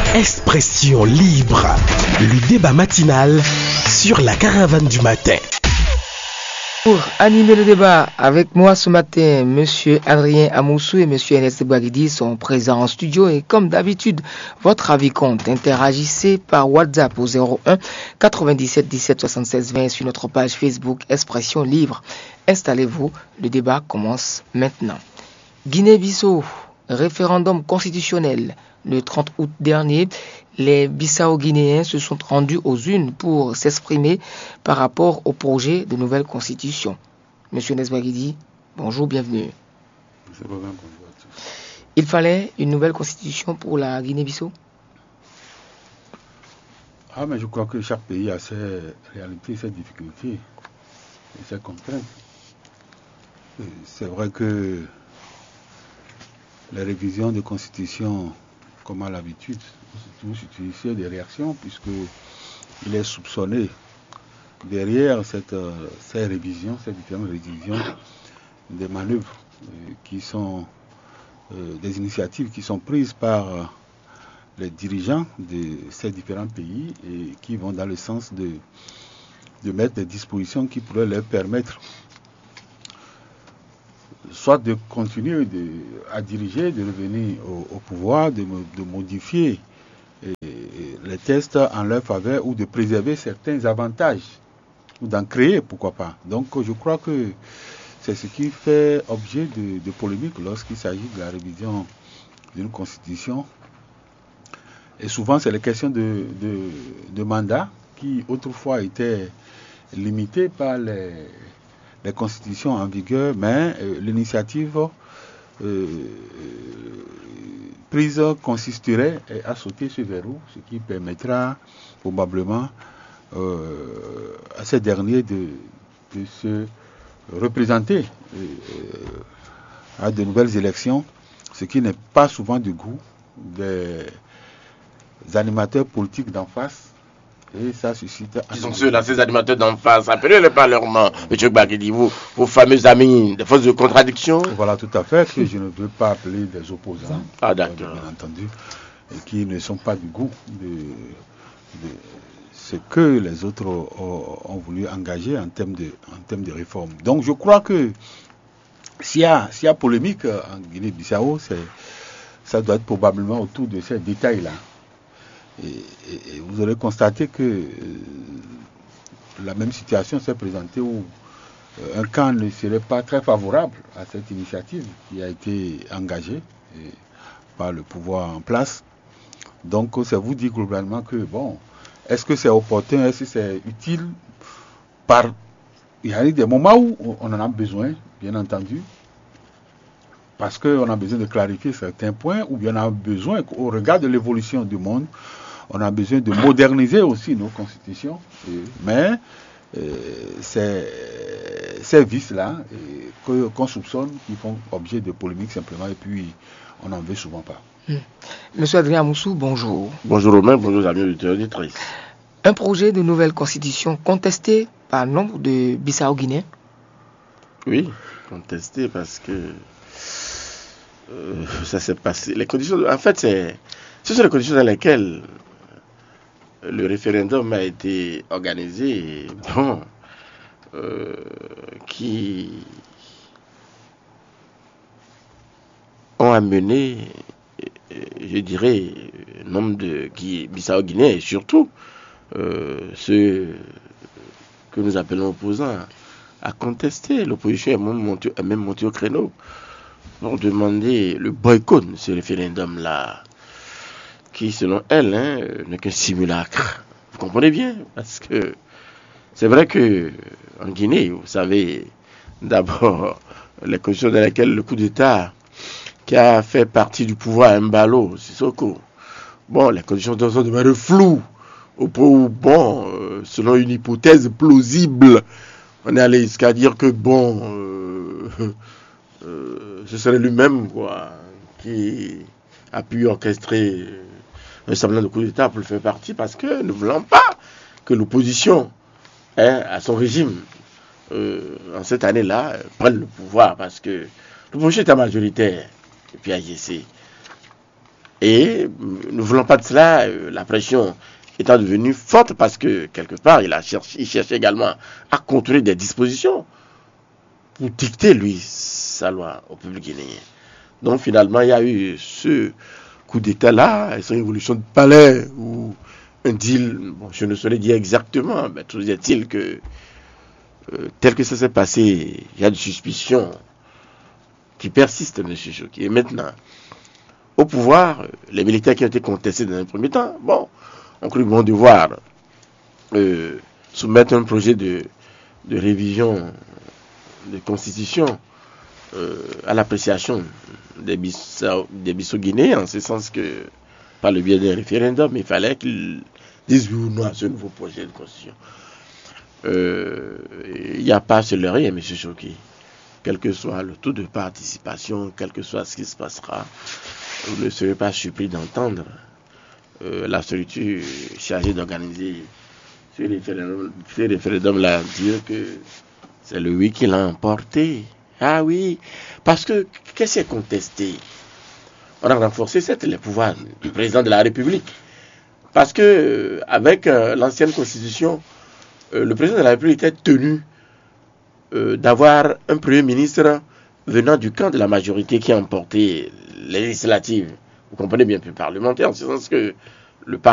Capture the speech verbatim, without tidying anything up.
Expression libre, le débat matinal sur la caravane du matin. Pour animer le débat avec moi ce matin, Monsieur Adrien Amoussou et Monsieur Ernest Bouaguidi sont présents en studio et comme d'habitude, votre avis compte. Interagissez par WhatsApp au zéro un quatre-vingt-dix-sept dix-sept soixante-seize vingt sur notre page Facebook Expression Libre. Installez-vous, le débat commence maintenant. Guinée-Bissau, référendum constitutionnel. Le trente août dernier, les Bissau-Guinéens se sont rendus aux urnes pour s'exprimer par rapport au projet de nouvelle constitution. Monsieur Nesbagidi, bonjour, bienvenue. Il fallait une nouvelle constitution pour la Guinée-Bissau? Ah, mais je crois que chaque pays a ses réalités, ses difficultés et ses contraintes. Et c'est vrai que les révisions de constitution, comme à l'habitude, vous utilisez des réactions, puisqu'il est soupçonné derrière cette, euh, ces révisions, ces différentes révisions, des manœuvres euh, qui sont euh, des initiatives qui sont prises par euh, les dirigeants de ces différents pays et qui vont dans le sens de, de mettre des dispositions qui pourraient leur permettre soit de continuer de, à diriger, de revenir au, au pouvoir, de, de modifier et, et les tests en leur faveur ou de préserver certains avantages, ou d'en créer, pourquoi pas. Donc je crois que c'est ce qui fait objet de, de polémique lorsqu'il s'agit de la révision d'une constitution. Et souvent c'est les questions de, de, de mandat qui autrefois étaient limitées par les... les constitutions en vigueur, mais euh, l'initiative euh, prise consisterait à sauter ce verrou, ce qui permettra probablement euh, à ces derniers de, de se représenter euh, à de nouvelles élections, ce qui n'est pas souvent du goût des animateurs politiques d'en face. Et ça suscite... Qui sont ceux-là, ces animateurs d'en face? Appelez-les par leur nom, M. Bagidi, vos, vos fameux amis, des forces de contradiction. Voilà, tout à fait, que je ne veux pas appeler des opposants, ah, d'accord. bien entendu, et qui ne sont pas du goût de, de ce que les autres ont, ont voulu engager en termes de, en termes de réforme. Donc je crois que s'il y a, s'il y a polémique en Guinée-Bissau, c'est, ça doit être probablement autour de ces détails-là. Et, et, et vous aurez constaté que euh, la même situation s'est présentée où euh, un camp ne serait pas très favorable à cette initiative qui a été engagée et, par le pouvoir en place. Donc ça vous dit globalement que bon, est-ce que c'est opportun, est-ce que c'est utile? Par... Il y a des moments où on en a besoin, bien entendu, parce qu'on a besoin de clarifier certains points, ou bien on a besoin, au regard de l'évolution du monde, on a besoin de moderniser aussi nos constitutions, et, mais euh, c'est ces vices-là que, qu'on soupçonne qui font objet de polémiques simplement, et puis on n'en veut souvent pas. Mmh. Monsieur Adrien Amoussou, bonjour. Bonjour Romain, bonjour amis auditeurs et auditrices. Un projet de nouvelle constitution contesté par nombre de Bissau-Guinéens? Oui, contesté parce que euh, ça s'est passé. Les conditions, en fait, c'est, ce sont les conditions dans lesquelles le référendum a été organisé, bon, euh, qui ont amené, je dirais, un nombre de Bissau-Guinéens et surtout euh, ceux que nous appelons opposants à contester. L'opposition est même montée, est même montée au créneau pour demander le boycott de ce référendum-là, qui, selon elle, hein, n'est qu'un simulacre. Vous comprenez bien? Parce que c'est vrai que en Guinée, vous savez, d'abord, les conditions dans lesquelles le coup d'État qui a fait partie du pouvoir Mbalo, Sissoko, bon, les conditions sont demeurées floues, au point où, bon, euh, selon une hypothèse plausible, on est allé jusqu'à dire que, bon, euh, euh, ce serait lui-même, quoi, qui a pu orchestrer un semblant de coup d'État pour le faire partie, parce que ne voulant pas que l'opposition hein, à son régime, euh, en cette année-là, euh, prenne le pouvoir, parce que l'opposition était majoritaire, et puis A G C. Et nous ne voulons pas de cela, euh, la pression étant devenue forte parce que, quelque part, il, a cherché, il cherchait également à contrôler des dispositions pour dicter, lui, sa loi au peuple guinéen. Donc, finalement, il y a eu ce coup d'État-là, cette révolution de palais, ou un deal, bon, je ne saurais dire exactement, mais toujours est-il que, euh, tel que ça s'est passé, il y a des suspicions qui persistent, M. Choki. Et maintenant, au pouvoir, les militaires qui ont été contestés dans un premier temps, bon, ont cru bon devoir euh, soumettre un projet de, de révision de constitution euh, à l'appréciation des Bissau-Guinéens, en ce sens que, par le biais d'un référendum, il fallait qu'ils disent oui ou non à ce nouveau projet de constitution. Euh, il n'y a pas à leurrer, M. Choki. Quel que soit le taux de participation, quel que soit ce qui se passera, vous ne serez pas surpris d'entendre euh, la structure chargée d'organiser ce référendum, ce référendum-là dire que c'est le oui qui l'a emporté. Ah oui, parce que qu'est-ce qui est contesté? On a renforcé certes les pouvoirs du président de la République. Parce que euh, avec euh, l'ancienne constitution, euh, le président de la République était tenu euh, d'avoir un premier ministre venant du camp de la majorité qui a emporté les législatives. Vous comprenez bien, plus parlementaire, en ce sens que le